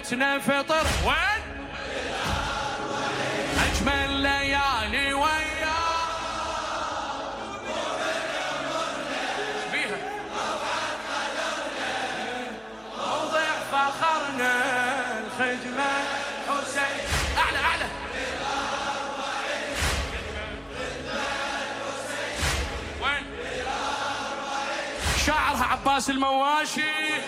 ليلتنا فطر وين أجمل ليالي ويا بيها موضع فخرنا الخدمة حسين أعلى أعلى وين شاعرها عباس المواشي.